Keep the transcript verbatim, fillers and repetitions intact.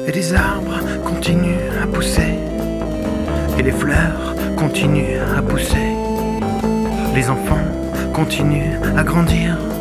Et les arbres continuent à pousser, et les fleurs continuent à pousser. Les enfants continuent à grandir.